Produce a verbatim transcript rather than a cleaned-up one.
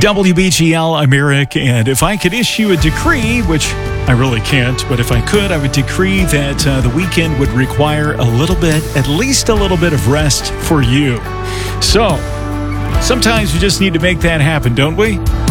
W B G L, I'm Eric, and if I could issue a decree, which I really can't, but if I could, I would decree that uh, the weekend would require a little bit, at least a little bit of rest for you. So, sometimes we just need to make that happen, don't we?